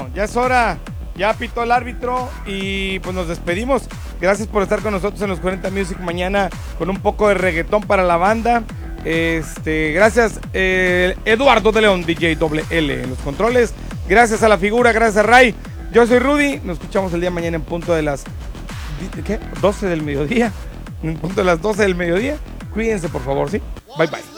Bueno, ya es hora. Ya pitó el árbitro y pues nos despedimos. Gracias por estar con nosotros en los 40 Music mañana con un poco de reggaetón para la banda. Gracias Eduardo de León, DJ L en los controles. Gracias a la figura, gracias a Ray. Yo soy Rudy. Nos escuchamos el día de mañana en punto de las 12 del mediodía. En punto de las 12 del mediodía. Cuídense, por favor, ¿sí? Bye, bye.